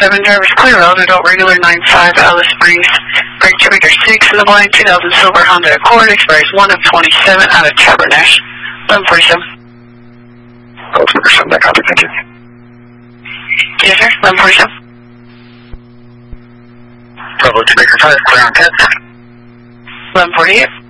7 drivers clear road, adult regular 95 Alice Springs, brake trigger 6 in the blank, 2000 silver Honda Accord, expires 1 of 27 out of Tabernash, 1147. Call 247, that copy, thank you. Yes, sir, 1147. Bravo to Baker 5, clear on 10. 1148.